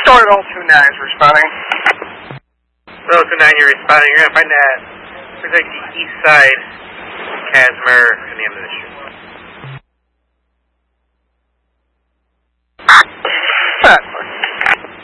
Start all 2-9s responding. Well, 2-9, you're responding. You're going to find that. Looks like the east side, Casimir, and the end of the street.